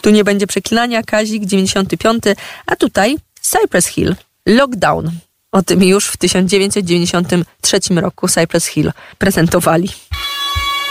Tu nie będzie przeklinania, Kazik, 95, a tutaj Cypress Hill, Lockdown. O tym już w 1993 roku Cypress Hill prezentowali.